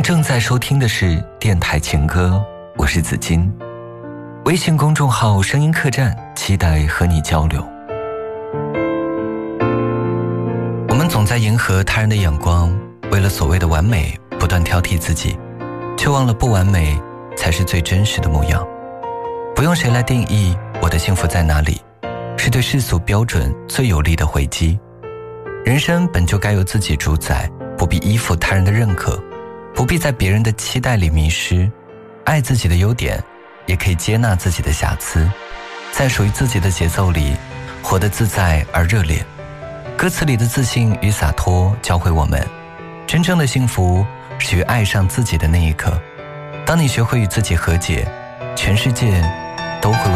正在收听的是电台情歌，我是子金。微信公众号声音客栈，期待和你交流。我们总在迎合他人的眼光，为了所谓的完美不断挑剔自己，却忘了不完美才是最真实的模样。不用谁来定义我的幸福在哪里，是对世俗标准最有力的回击。人生本就该由自己主宰，不必依附他人的认可，不必在别人的期待里迷失。爱自己的优点，也可以接纳自己的瑕疵，在属于自己的节奏里活得自在而热烈。歌词里的自信与洒脱教会我们，真正的幸福是于爱上自己的那一刻。当你学会与自己和解，全世界都会为